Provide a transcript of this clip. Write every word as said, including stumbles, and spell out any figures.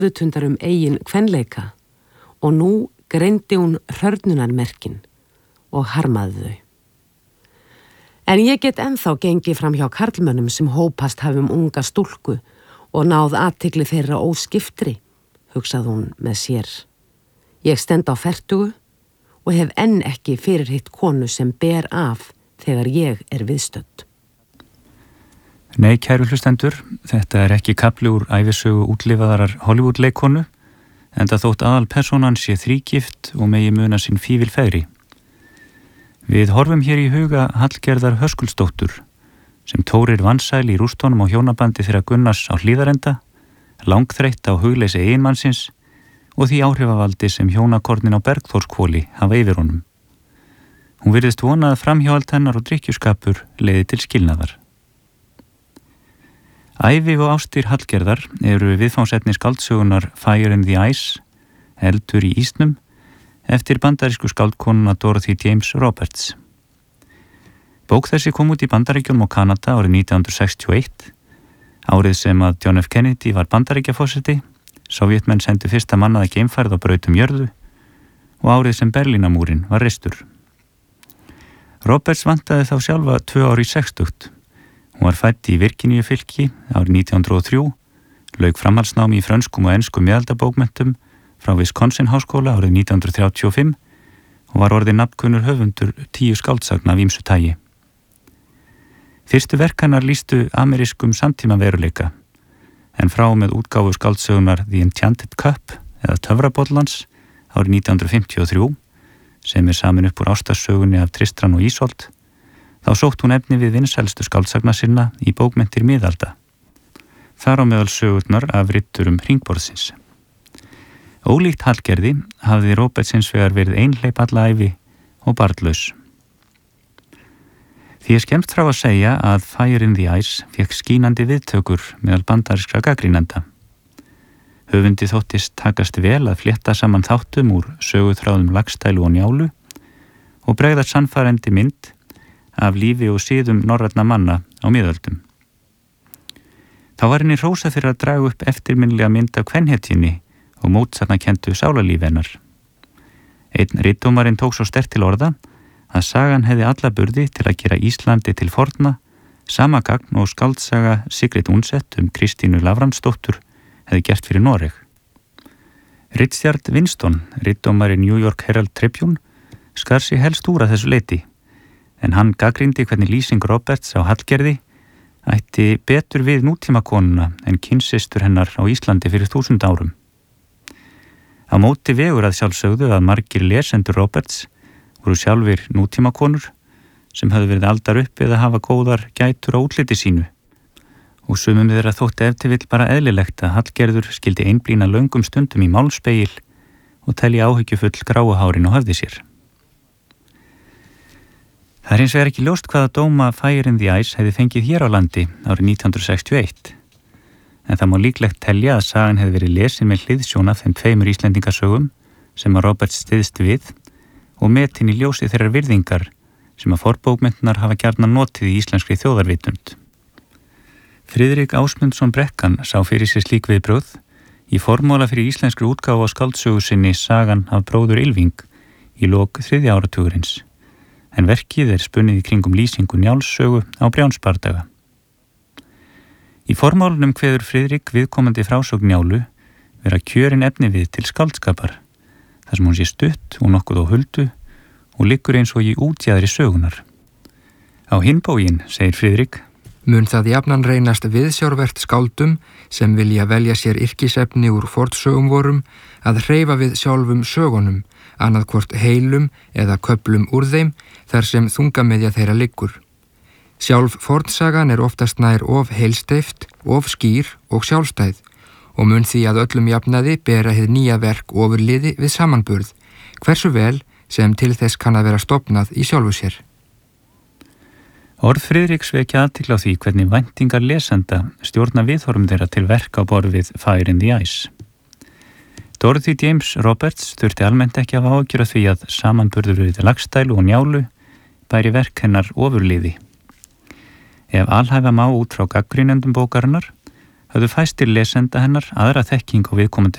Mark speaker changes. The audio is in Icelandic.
Speaker 1: meðvitundar um eigin kvenleika og nú greindi hún hrörnunarmerkin og harmaði þau. En ég get ennþá gengið fram hjá karlmönnum sem hópast hafi um unga stúlku og náð athygli þeirra óskiftri, hugsaði hún með sér. Ég stend á fertugu og hef enn ekki fyrirhitt konu sem ber af þegar ég er viðstödd.
Speaker 2: Nei, kæru hlustendur, þetta er ekki kafli úr ævisögu útlifaðarar Hollywood-leikonu, enda þótt aðalpersonan sé þrígift og megi muna sín fífilfegri. Við horfum hér í huga Hallgerðar Höskuldsdóttur, sem tórir vansæl í rústunum og hjónabandi þeirra Gunnars á Hlíðarenda, langþreytt á hugleysi eiginmannsins og því áhrifavaldi sem hjónakornin á Bergþórshvoli hafa yfir honum. Hún virðist vona að framhjáhald hennar og drykkjuskapur leiði til skilnaðar. Ævi og ástir Hallgerðar eru viðfangsefni skáldsögunar Fire in the Ice, Eldur í ísnum, eftir bandarísku skáldkonuna Dorothy James Roberts. Bók þessi kom út í Bandaríkjunum og Kanada árið nítján hundruð sextíu og eitt, árið sem að John F. Kennedy var Bandaríkjaforseti, Sovjetmenn sendu fyrsta mannaða geimfærð á brautum jörðu og árið sem Berlínarmúrinn var reistur. Roberts vantaði þá sjálfa tvö ár í sextugt. Hún var fædd í Virginíufylki árið nítján hundruð og þrjú, lauk framhaldsnámi í frönskum og enskum miðaldabókmenntum frá Wisconsin háskóla árið nítján hundruð þrjátíu og fimm og var orðið nafnkunnur höfundur tíu skáldsagna af ýmsu tagi. Fyrstu verk hennar lýstu amerískum samtímaveruleika, en frá með útgáfu skáldsögunar The Enchanted Cup eða Töfrabollans árið nítján hundruð fimmtíu og þrjú, sem er samin upp úr ástarsögunni af Tristan og Ísold, þá sótt hún efni við vinsælstu skáldsagna sinna í bókmenntir miðalda. Þar á meðal sögurnar af ritturum hringborðsins. Ólíkt Hallgerði hafði Roberts hins vegar verið einhleyp alla ævi og barnlaus. Því er skemmst frá að segja að Fire in the Ice fékk skínandi viðtökur meðal bandarískra gagnrýnenda. Höfundi þóttist takast vel að flétta saman þáttum úr söguþráðum Laxdælu og Njálu og bregða sannfærandi mynd af lífi og siðum norrænna manna á miðöldum. Þá var henni hrósað fyrir að draga upp eftirminnilega mynd af kvenhetjunni og mótsagnakendu sálarlífi hennar. Einn ritdómarinn tók svo sterkt til orða að sagan hefði alla burði til að gera Íslandi til forna, sama gagn og skáldsaga Sigrid Undset um Kristínu Lavransdóttur hefði gert fyrir Noreg. Richard Winston, ritdómari New York Herald Tribune, skar sig helst úr að þessu leyti, en hann gagnrýndi hvernig lýsing Roberts á Hallgerði ætti betur við nútímakonuna en kynsystur hennar á Íslandi fyrir þúsund árum. Á móti vegur að sjálfsögðu að margir lesendur Roberts voru sjálfir nútímakonur sem höfðu verið aldar upp eða hafa góðar gætur á útliti sínu og sumum þeirra þótti ef til vill bara eðlilegt að Hallgerður skildi einblína löngum stundum í málspegil og telja áhyggjufull gráu hárin á höfði sér. Það er hins vegar ekki ljóst hvaða dóma Fire in the Ice hefði fengið hér á landi árið nítján hundruð sextíu og eitt, en það má líklegt telja að sagan hefði verið lesin með hliðsjón af þeim tveimur Íslendingasögum sem að Robert styðst við og metin í ljósi þeirrar virðingar sem að forbókmyndunar hafa gjarnan notið í íslenskri þjóðarvitund. Friðrik Ásmundsson Brekkan sá fyrir sér slík viðbrögð í formóla fyrir íslenskri útgáfu á skáldsögu sinni Sagan af bróður Ylfing í lok þriðja áratugurins, en verkið er spunnið í kringum lýsingu Njáls sögu á Brjánsbardaga. Í formálunum kveður Friðrik viðkomandi frásögn Njálu vera kjörin efni við til skáldskapar, þar sem hún sé stutt og nokkuð á huldu og liggur eins og í útjaðri sögunar. Á hinn bóginn, segir Friðrik,
Speaker 3: mun það jafnan reynast viðsjárvert skáldum sem vilja velja sér yrkisefni úr fornsögum vorum að hreyfa við sjálfum sögunum, annað hvort heilum eða köflum úr þeim þar sem þungamiðja þeirra liggur. Sjálf fornsagan er oftast nær of heilsteyft, of skýr og sjálfstæð og mun því að öllum jafnaði bera hið nýja verk ofurliði við samanburð, hversu vel sem til þess kann að vera stofnað í sjálfu sér.
Speaker 2: Orð Friðriks vekja athygli á því hvernig væntingar lesenda stjórna viðhorfum þeirra til verka á borð við Fire in the Ice. Dorothy James Roberts þurfti almennt ekki að hafa áhyggjur af því að samanburður við Laxdælu og Njálu bæri verk hennar ofurliði. Ef alhæfa má út frá gagnrýnendum bókarinnar höfðu fæstir lesenda hennar aðra þekking á viðkomandi